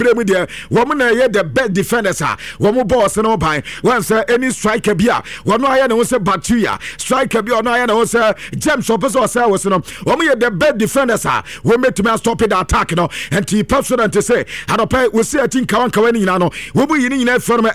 mu de woman na ye the best defenders woman boss no ban once any striker bia wono aye na wo se Batuya striker bia ono aye na wo se James Opeso say wo se no woman ye the best defenders we metumi stop the attack no and ti personal to say adopa we see atin kawan kawani nyina no wo bu yini nyina from